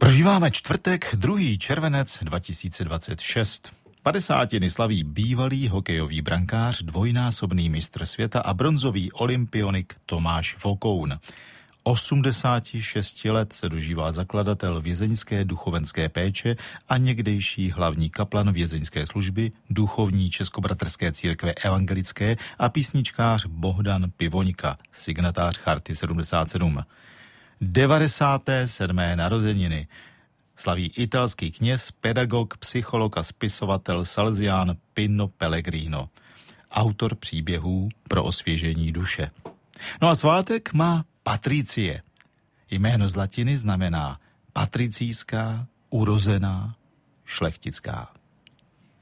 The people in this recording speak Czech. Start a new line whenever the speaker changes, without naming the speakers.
Prožíváme čtvrtek, 2. červenec 2026. 50. slaví bývalý hokejový brankář, dvojnásobný mistr světa a bronzový olympionik Tomáš Vokoun. 86 let se dožívá zakladatel vězeňské duchovenské péče a někdejší hlavní kaplan vězeňské služby, duchovní Českobratrské církve evangelické a písničkář Bohdan Pivoňka, signatář Charty 77. 97. narozeniny slaví italský kněz, pedagog, psycholog a spisovatel Salesián Pino Pellegrino, autor příběhů pro osvěžení duše. No a svátek má Patricie. Jméno z latiny znamená patricijská, urozená, šlechtická.